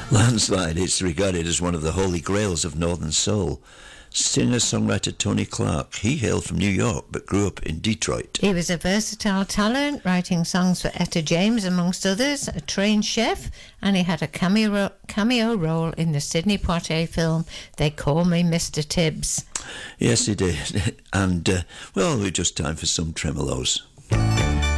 Landslide, it's regarded as one of the holy grails of Northern Soul. Singer-songwriter Tony Clark, he hailed from New York but grew up in Detroit. He was a versatile talent, writing songs for Etta James amongst others, a trained chef, and he had a cameo role in the Sidney Poitier film They Call Me Mr. Tibbs. Yes, he did. And, well, we're just time for some tremolos.